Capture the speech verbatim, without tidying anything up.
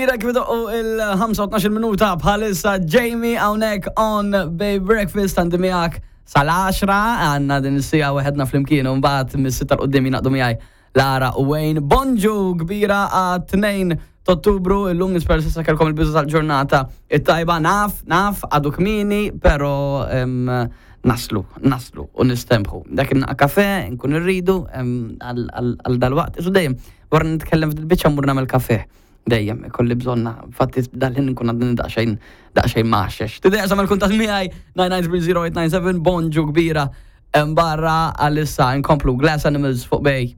kbira kif doqqu il-ħamsa u tnax-il minuta bħalissa Jamie hawnhekk on Bay Breakfast għandi miegħek sal-għaxra għandna din is-sija weħedna flimkien u mbagħad mis-sitta l qudiem jingħaqdu miegħi Lara u Wayne. Bonġu kbira għat-tnejn ta' Ottubru illum nisper s'issa kellkom il-biża tal-ġurnata it-tajba naf naf għadu kmieni però naslu naslu u nistempħu. Dak in-kafe nkun irridu għal dal-waqt. Isu dejjem wara nitkellem fil-biċċa mmur nagħmel kafe. Dejjem ikolli bżonna fatti dalħin nkun għadni daqsxejn daqsxejn maħxex. Tidej għasam il-kuntat miegħi nine nine three zero eight nine seven bonġu kbira barra għal-issa nkomplu Glass Animals fuq Bay.